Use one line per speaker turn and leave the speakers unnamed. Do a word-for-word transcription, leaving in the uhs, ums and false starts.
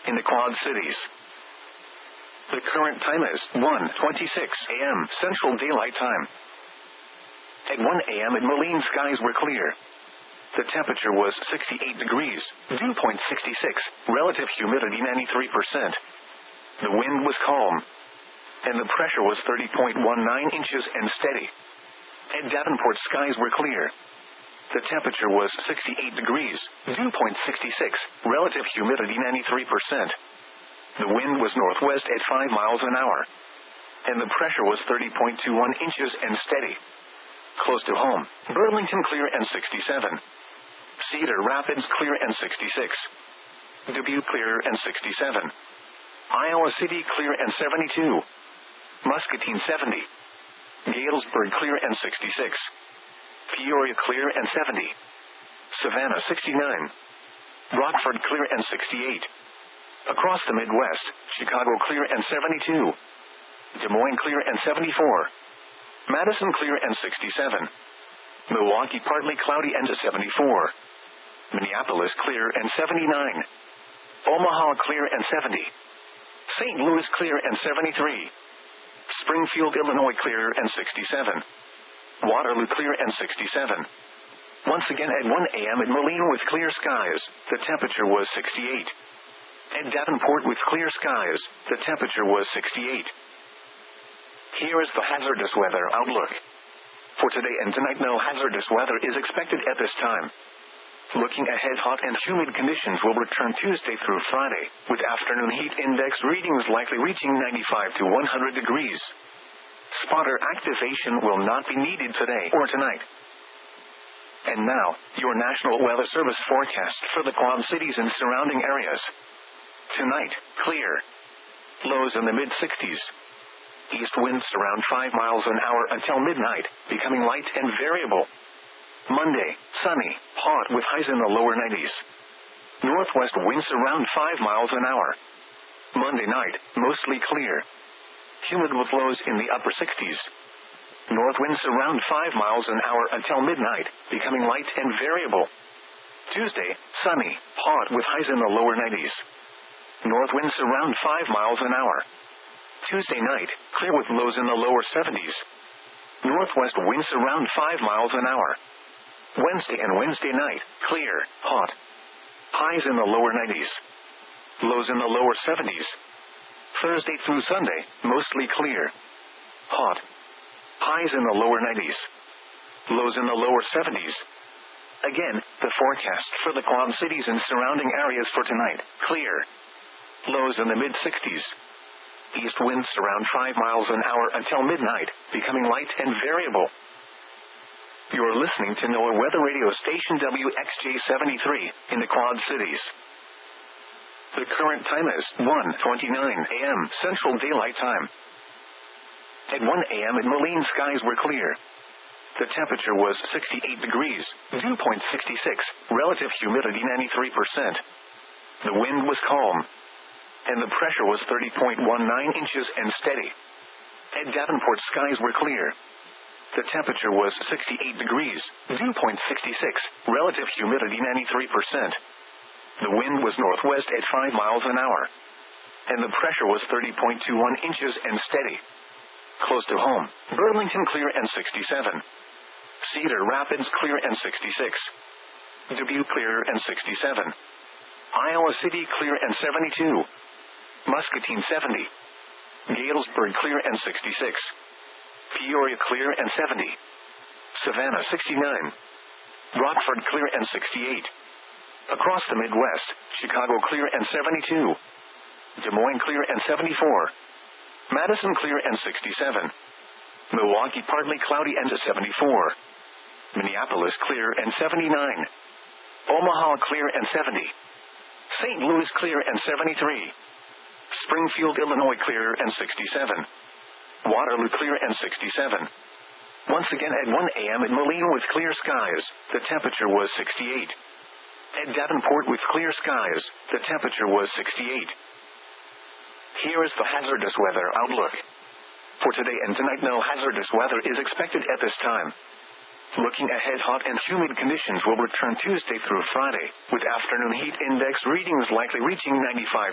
in the Quad Cities. The current time is one twenty-six a m Central Daylight Time. At one a m in Moline, skies were clear. The temperature was sixty-eight degrees, dew point sixty-six, relative humidity ninety-three percent. The wind was calm, and the pressure was thirty point one nine inches and steady. At Davenport, skies were clear. The temperature was sixty-eight degrees, dew point sixty-six, relative humidity ninety-three percent. The wind was northwest at five miles an hour, and the pressure was thirty point two one inches and steady. Close to home, Burlington clear and sixty-seven. Cedar Rapids clear and sixty-six. Dubuque clear and sixty-seven. Iowa City clear and seventy-two. Muscatine seventy. Galesburg clear and sixty-six. Peoria clear and seventy. Savannah sixty-nine. Rockford clear and sixty-eight. Across the Midwest, Chicago clear and seventy-two. Des Moines clear and seventy-four. Madison clear and sixty-seven. Milwaukee partly cloudy and seventy-four. Minneapolis clear and seventy-nine. Omaha clear and seventy. Saint Louis clear and seventy-three. Springfield, Illinois clear and sixty-seven. Waterloo clear and sixty-seven. Once again at one a m in Moline with clear skies, the temperature was sixty-eight. At Davenport with clear skies, the temperature was sixty-eight. Here is the hazardous weather outlook. For today and tonight, no hazardous weather is expected at this time. Looking ahead, hot and humid conditions will return Tuesday through Friday, with afternoon heat index readings likely reaching ninety-five to one hundred degrees. Spotter activation will not be needed today or tonight. And now, your National Weather Service forecast for the Quad Cities and surrounding areas. Tonight, clear. Lows in the mid-sixties. East winds around five miles an hour until midnight, becoming light and variable. Monday, sunny, hot with highs in the lower nineties. Northwest winds around five miles an hour. Monday night, mostly clear. Humid with lows in the upper sixties. North winds around five miles an hour until midnight, becoming light and variable. Tuesday, sunny, hot with highs in the lower nineties. North winds around five miles an hour. Tuesday night, clear with lows in the lower seventies. Northwest winds around five miles an hour. Wednesday and Wednesday night, clear, hot. Highs in the lower nineties. Lows in the lower seventies. Thursday through Sunday, mostly clear. Hot. Highs in the lower nineties. Lows in the lower seventies. Again, the forecast for the Quad Cities and surrounding areas for tonight, clear. Lows in the mid-sixties. East winds around five miles an hour until midnight, becoming light and variable. You're listening to NOAA Weather Radio Station W X J seventy-three, in the Quad Cities. The current time is one twenty-nine a m Central Daylight Time. At one a m in Moline, skies were clear. The temperature was sixty-eight degrees, dew point sixty-six, relative humidity ninety-three percent. The wind was calm, and the pressure was thirty point one nine inches and steady. At Davenport, skies were clear. The temperature was sixty-eight degrees, dew point sixty-six, relative humidity ninety-three percent. The wind was northwest at five miles an hour, and the pressure was thirty point two one inches and steady. Close to home, Burlington clear and sixty-seven. Cedar Rapids clear and sixty-six. Dubuque clear and sixty-seven. Iowa City clear and seventy-two. Muscatine seventy. Galesburg clear and sixty-six. Peoria clear and seventy. Savannah sixty-nine. Rockford clear and sixty-eight. Across the Midwest, Chicago clear and seventy-two. Des Moines clear and seventy-four. Madison clear and sixty-seven. Milwaukee partly cloudy and seventy-four. Minneapolis clear and seventy-nine. Omaha clear and seventy. Saint Louis clear and seventy-three. Springfield, Illinois clear and sixty-seven. Waterloo clear and sixty-seven. Once again at one a m in Moline with clear skies, the temperature was sixty-eight. At Davenport with clear skies, the temperature was sixty-eight. Here is the hazardous weather outlook. For today and tonight, no hazardous weather is expected at this time. Looking ahead, hot and humid conditions will return Tuesday through Friday, with afternoon heat index readings likely reaching ninety-five